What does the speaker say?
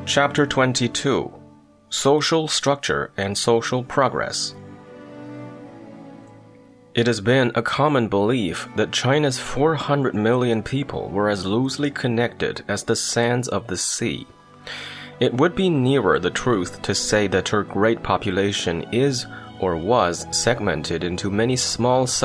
Chapter 22: Social Structure and Social Progress. It has been a common belief that China's 400 million people were as loosely connected as the sands of the sea. It would be nearer the truth to say that her great population is or was segmented into many small